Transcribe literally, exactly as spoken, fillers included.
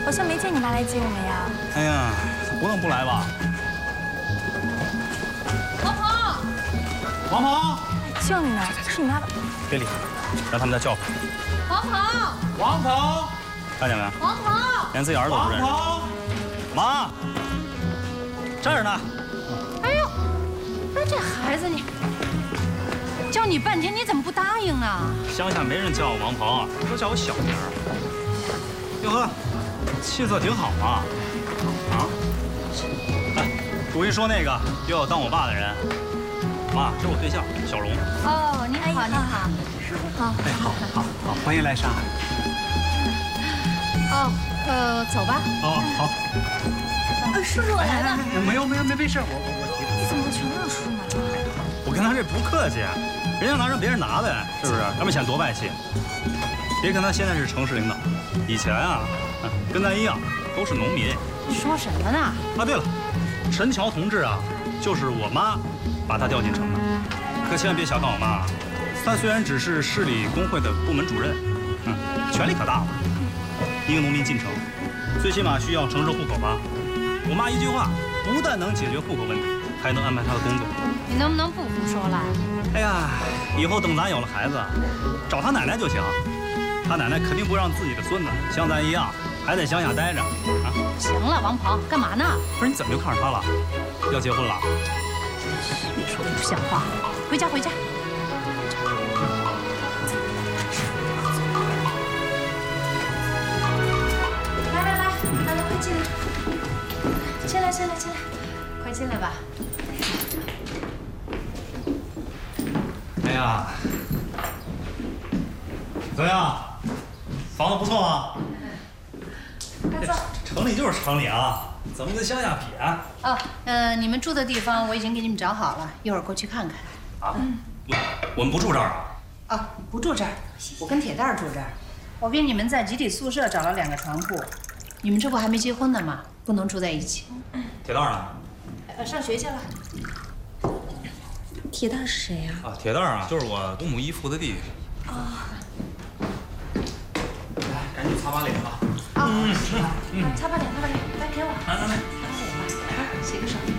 好像没见你妈来接我们呀。 哎呀，不能不来吧？ 王鹏， 王鹏， 叫你呢，是你妈吧？ 别理他，让他们再叫唤。 王鹏， 王鹏，看见没？ 王鹏， 连自己儿子都不认识。妈，这儿呢。 哎呦，那这孩子你，叫你半天你怎么不答应啊？ 乡下没人叫我王鹏，都叫我小名儿。哟呵，气色挺好嘛。啊？哎，我一说那个又要当我爸的人，妈，这是我对象小荣。 哦，你好，你好， 师傅好。 哎，好，好，好，欢迎来上海。 哦，呃，走吧。 哦，好。 呃，叔叔我来了。 没有，没有，没没事，我我我提的。 你怎么全都是叔叔呢？ 我跟他这不客气，人家拿让别人拿呗，是不是？要不显多败气。别看他现在是城市领导，以前啊，跟咱一样都是农民。 你说什么呢？ 啊，对了，陈桥同志啊，就是我妈把他调进城的。可千万别小看我妈，她虽然只是市里工会的部门主任，嗯，权力可大了。一个农民进城，最起码需要城市户口吧？我妈一句话，不但能解决户口问题，还能安排她的工作。 你能不能不胡说了？ 哎呀，以后等咱有了孩子，找他奶奶就行。他奶奶肯定不让自己的孙子像咱一样，还在乡下待着啊。 行了，王鹏，干嘛呢？ 不是你怎么就看上他了？要结婚了？ 别说不像话，回家回家。来来来，来来，快进来，进来进来进来，快进来吧。 哎呀，怎么样？房子不错啊。 快坐。 城里就是城里啊，怎么跟乡下比啊？ 哦，呃，你们住的地方我已经给你们找好了，一会儿过去看看。 啊，我我们不住这儿啊。 哦，不住这儿，我跟铁蛋儿住这儿。我给你们在集体宿舍找了两个床铺，你们这不还没结婚呢吗？不能住在一起。 铁蛋呢？ 呃，上学去了。 铁蛋是谁呀？ 啊，铁蛋啊，就是我东母姨父的弟弟。 啊。 来，赶紧擦把脸吧。 啊，嗯嗯，擦把脸，擦把脸，来给我。来来来，擦把脸吧，来，洗个手。